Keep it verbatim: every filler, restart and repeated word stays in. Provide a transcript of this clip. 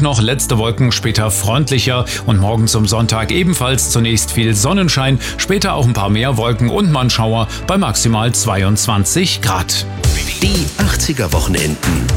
noch letzte Wolken, später freundlicher und morgen zum Sonntag ebenfalls zunächst viel Sonnenschein, später auch ein paar mehr Wolken und Mannschauer bei maximal zweiundzwanzig Grad. Die achtziger Wochenenden.